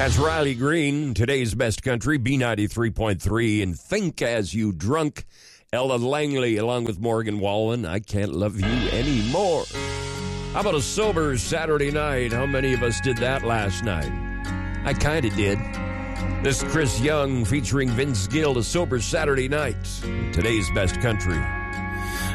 That's Riley Green, today's best country, B93.3, and Think As You Drunk. Ella Langley, along with Morgan Wallen, I Can't Love You Anymore. How about a sober Saturday night? How many of us did that last night? I kind of did. This is Chris Young featuring Vince Gill, a sober Saturday night, today's best country.